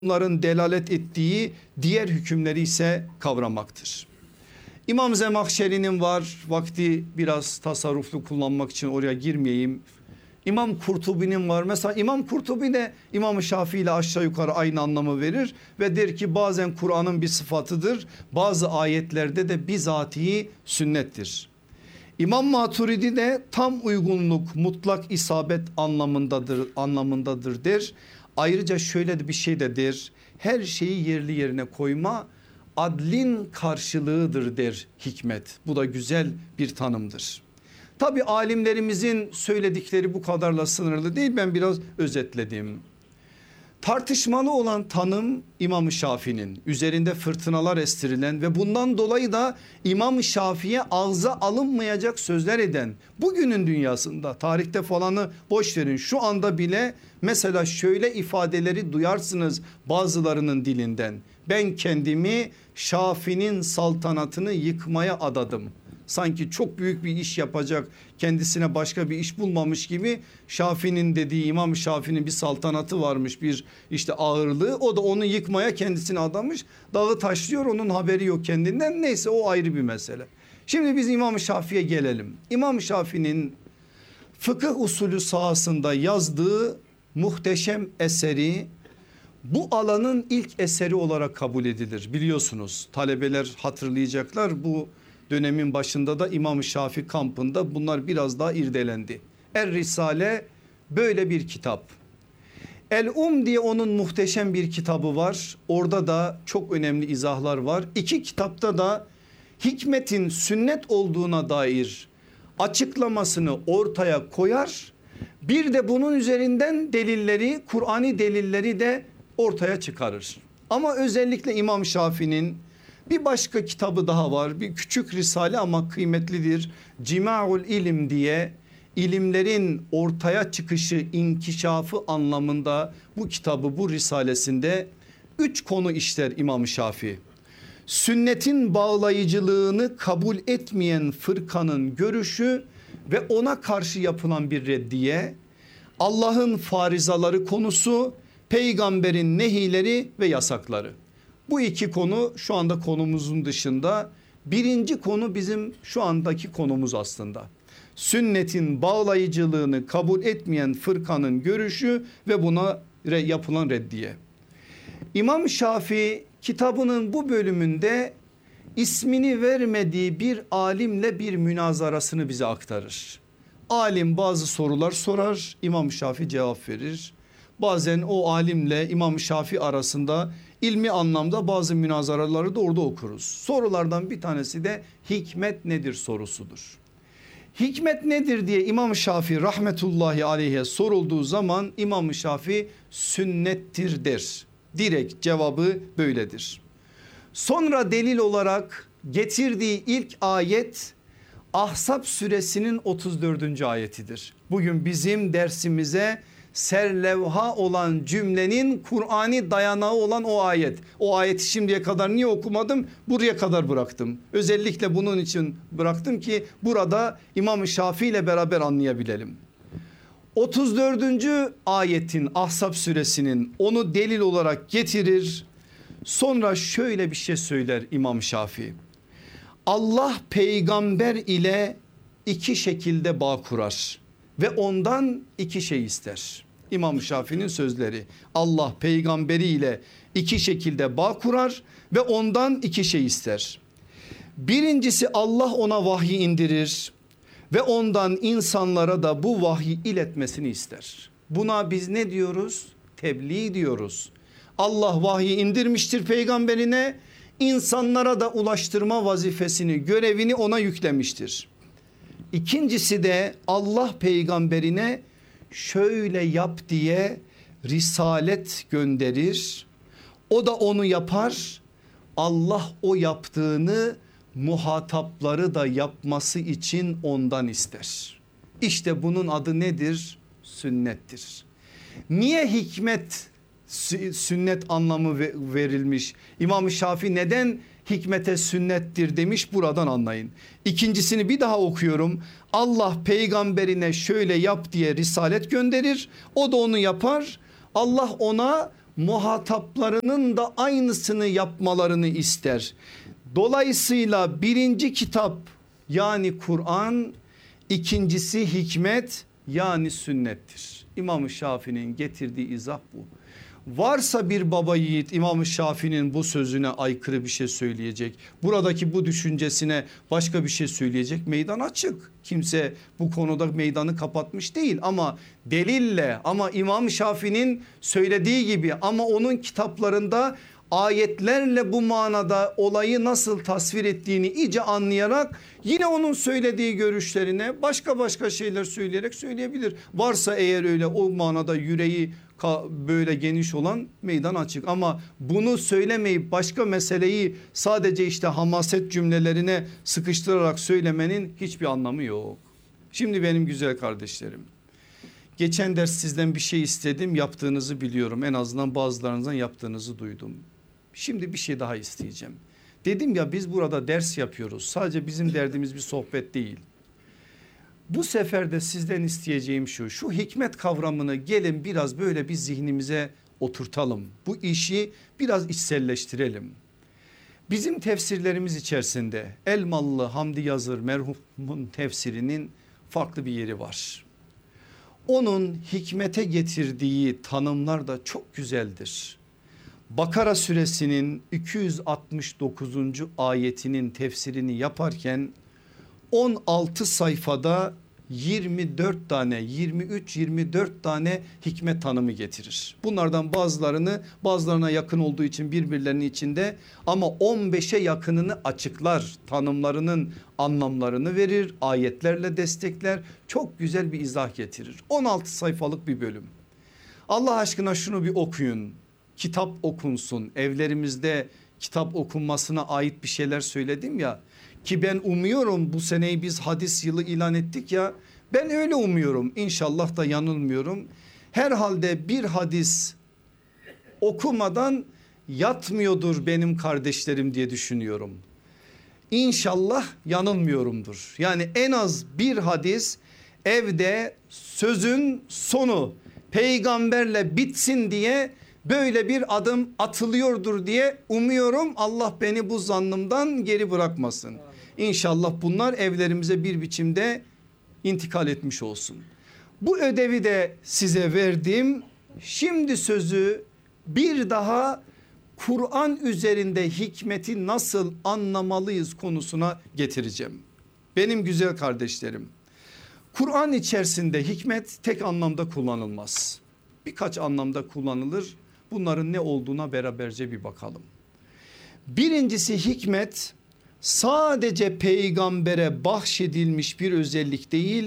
bunların delalet ettiği diğer hükümleri ise kavramaktır. İmam Zemahşeri'nin var, vakti biraz tasarruflu kullanmak için oraya girmeyeyim. İmam Kurtubi'nin var. Mesela İmam Kurtubi de İmam Şafii ile aşağı yukarı aynı anlamı verir ve der ki bazen Kur'an'ın bir sıfatıdır, bazı ayetlerde de bizatihi sünnettir. İmam Maturidi de tam uygunluk, mutlak isabet anlamındadır der. Ayrıca şöyle de bir şey de der. Her şeyi yerli yerine koyma adlin karşılığıdır der hikmet. Bu da güzel bir tanımdır. Tabi alimlerimizin söyledikleri bu kadarla sınırlı değil, ben biraz özetledim. Tartışmalı olan tanım İmam-ı Şafii'nin, üzerinde fırtınalar estirilen ve bundan dolayı da İmam-ı Şafii'ye ağza alınmayacak sözler eden bugünün dünyasında, tarihte falanı boş verin, şu anda bile mesela şöyle ifadeleri duyarsınız bazılarının dilinden: ben kendimi Şafii'nin saltanatını yıkmaya adadım. Sanki çok büyük bir iş yapacak, kendisine başka bir iş bulmamış gibi, Şafii'nin dediği, İmam Şafii'nin bir saltanatı varmış, bir işte ağırlığı, o da onu yıkmaya kendisini adamış, dağı taşlıyor, onun haberi yok kendinden. Neyse, o ayrı bir mesele. Şimdi biz İmam Şafii'ye gelelim. İmam Şafii'nin fıkıh usulü sahasında yazdığı muhteşem eseri bu alanın ilk eseri olarak kabul edilir. Biliyorsunuz, talebeler hatırlayacaklar, bu dönemin başında da İmam-ı Şafii kampında bunlar biraz daha irdelendi. Er-Risale böyle bir kitap. El-Um diye onun muhteşem bir kitabı var. Orada da çok önemli izahlar var. İki kitapta da hikmetin sünnet olduğuna dair açıklamasını ortaya koyar. Bir de bunun üzerinden delilleri, Kur'ani delilleri de ortaya çıkarır. Ama özellikle İmam Şafii'nin bir başka kitabı daha var. Bir küçük risale ama kıymetlidir. Cima'ul İlim diye, ilimlerin ortaya çıkışı, inkişafı anlamında bu kitabı, bu risalesinde 3 konu işler İmam Şafii. Sünnetin bağlayıcılığını kabul etmeyen fırkanın görüşü ve ona karşı yapılan bir reddiye, Allah'ın farizaları konusu, peygamberin nehileri ve yasakları. Bu iki konu şu anda konumuzun dışında. Birinci konu bizim şu andaki konumuz aslında. Sünnetin bağlayıcılığını kabul etmeyen fırkanın görüşü ve buna yapılan reddiye. İmam Şafii kitabının bu bölümünde ismini vermediği bir alimle bir münazarasını bize aktarır. Alim bazı sorular sorar, İmam Şafii cevap verir. Bazen o alimle İmam Şafii arasında ilmi anlamda bazı münazaraları da orada okuruz. Sorulardan bir tanesi de hikmet nedir sorusudur. Hikmet nedir diye İmam Şafii rahmetullahi aleyhe sorulduğu zaman İmam Şafii sünnettir der. Direkt cevabı böyledir. Sonra delil olarak getirdiği ilk ayet Ahzab suresinin 34. ayetidir. Bugün bizim dersimize serlevha olan cümlenin Kur'ani dayanağı olan o ayet. O ayeti şimdiye kadar niye okumadım? Buraya kadar bıraktım. Özellikle bunun için bıraktım ki burada İmam-ı Şafii ile beraber anlayabilelim. 34. ayetin, Ahzab suresinin, onu delil olarak getirir. Sonra şöyle bir şey söyler İmam Şafii. Allah peygamber ile iki şekilde bağ kurar ve ondan iki şey ister. İmam Şafii'nin sözleri. Allah peygamberiyle iki şekilde bağ kurar ve ondan iki şey ister. Birincisi, Allah ona vahyi indirir ve ondan insanlara da bu vahyi iletmesini ister. Buna biz ne diyoruz? Tebliğ diyoruz. Allah vahyi indirmiştir peygamberine, insanlara da ulaştırma vazifesini, görevini ona yüklemiştir. İkincisi de Allah peygamberine şöyle yap diye risalet gönderir. O da onu yapar. Allah o yaptığını muhatapları da yapması için ondan ister. İşte bunun adı nedir? Sünnettir. Niye hikmet sünnet anlamı verilmiş? İmam-ı Şafii neden hikmete sünnettir demiş, buradan anlayın. İkincisini bir daha okuyorum. Allah peygamberine şöyle yap diye risalet gönderir. O da onu yapar. Allah ona muhataplarının da aynısını yapmalarını ister. Dolayısıyla birinci kitap yani Kur'an, ikincisi hikmet yani sünnettir. İmam-ı Şafii'nin getirdiği izah bu. Varsa bir baba yiğit İmam-ı Şafii'nin bu sözüne aykırı bir şey söyleyecek, buradaki bu düşüncesine başka bir şey söyleyecek, meydan açık. Kimse bu konuda meydanı kapatmış değil ama delille, ama İmam-ı Şafii'nin söylediği gibi, ama onun kitaplarında ayetlerle bu manada olayı nasıl tasvir ettiğini iyice anlayarak yine onun söylediği görüşlerine başka şeyler söyleyerek söyleyebilir. Varsa eğer öyle o manada yüreği böyle geniş olan, meydan açık. Ama bunu söylemeyip başka meseleyi sadece işte hamaset cümlelerine sıkıştırarak söylemenin hiçbir anlamı yok. Şimdi benim güzel kardeşlerim, geçen ders sizden bir şey istedim, yaptığınızı biliyorum, en azından bazılarınızdan yaptığınızı duydum. Şimdi bir şey daha isteyeceğim. Dedim ya, biz burada ders yapıyoruz, sadece bizim derdimiz bir sohbet değil. Bu sefer de sizden isteyeceğim şu hikmet kavramını gelin biraz böyle bir zihnimize oturtalım. Bu işi biraz içselleştirelim. Bizim tefsirlerimiz içerisinde Elmalı Hamdi Yazır merhumun tefsirinin farklı bir yeri var. Onun hikmete getirdiği tanımlar da çok güzeldir. Bakara suresinin 269. ayetinin tefsirini yaparken 16 sayfada 24 tane 23-24 tane hikmet tanımı getirir. Bunlardan bazılarına yakın olduğu için birbirlerinin içinde, ama 15'e yakınını açıklar, tanımlarının anlamlarını verir, ayetlerle destekler, çok güzel bir izah getirir. 16 sayfalık bir bölüm. Allah aşkına şunu bir okuyun, kitap okunsun. Evlerimizde kitap okunmasına ait bir şeyler söyledim ya. Ki ben umuyorum, bu seneyi biz hadis yılı ilan ettik ya, ben öyle umuyorum, İnşallah da yanılmıyorum. Herhalde bir hadis okumadan yatmıyordur benim kardeşlerim diye düşünüyorum. İnşallah yanılmıyorumdur. Yani en az bir hadis evde, sözün sonu peygamberle bitsin diye böyle bir adım atılıyordur diye umuyorum. Allah beni bu zannımdan geri bırakmasın. İnşallah bunlar evlerimize bir biçimde intikal etmiş olsun. Bu ödevi de size verdim. Şimdi sözü bir daha Kur'an üzerinde hikmeti nasıl anlamalıyız konusuna getireceğim. Benim güzel kardeşlerim, Kur'an içerisinde hikmet tek anlamda kullanılmaz. Birkaç anlamda kullanılır. Bunların ne olduğuna beraberce bir bakalım. Birincisi, hikmet sadece peygambere bahşedilmiş bir özellik değil,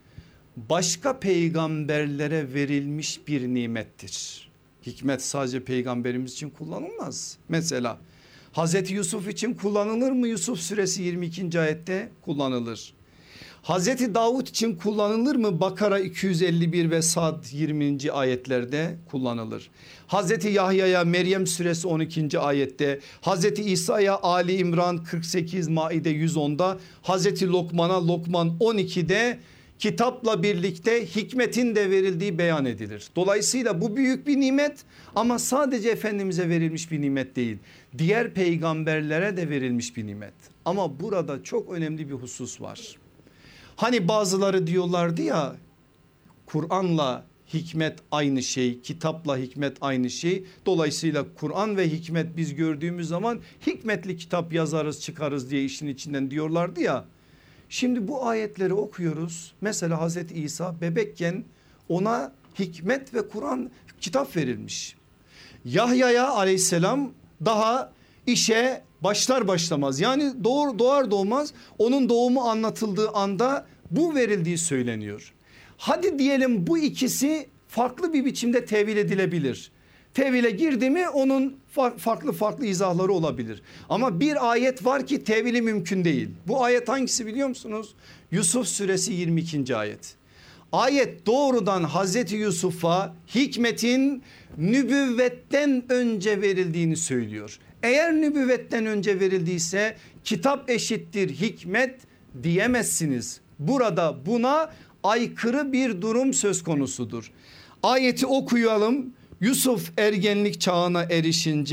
başka peygamberlere verilmiş bir nimettir. Hikmet sadece peygamberimiz için kullanılmaz. Mesela Hazreti Yusuf için kullanılır mı? Yusuf suresi 22. ayette kullanılır. Hazreti Davut için kullanılır mı? Bakara 251 ve Sad 20. ayetlerde kullanılır. Hazreti Yahya'ya Meryem suresi 12. ayette, Hazreti İsa'ya Ali İmran 48, Maide 110'da, Hazreti Lokman'a Lokman 12'de kitapla birlikte hikmetin de verildiği beyan edilir. Dolayısıyla bu büyük bir nimet, ama sadece Efendimiz'e verilmiş bir nimet değil, diğer peygamberlere de verilmiş bir nimet. Ama burada çok önemli bir husus var. Hani bazıları diyorlardı ya, Kur'an'la hikmet aynı şey, kitapla hikmet aynı şey. Dolayısıyla Kur'an ve hikmet biz gördüğümüz zaman hikmetli kitap yazarız çıkarız diye işin içinden diyorlardı ya. Şimdi bu ayetleri okuyoruz. Mesela Hazreti İsa bebekken ona hikmet ve Kur'an kitap verilmiş. Yahya'ya aleyhisselam daha işe başlar başlamaz, yani doğar doğmaz onun doğumu anlatıldığı anda bu verildiği söyleniyor. Hadi diyelim bu ikisi farklı bir biçimde tevil edilebilir. Tevile girdi mi onun farklı izahları olabilir. Ama bir ayet var ki tevili mümkün değil. Bu ayet hangisi biliyor musunuz? Yusuf suresi 22. ayet. Ayet doğrudan Hazreti Yusuf'a hikmetin nübüvvetten önce verildiğini söylüyor. Eğer nübüvvetten önce verildiyse kitap eşittir hikmet diyemezsiniz. Burada buna aykırı bir durum söz konusudur. Ayeti okuyalım. Yusuf ergenlik çağına erişince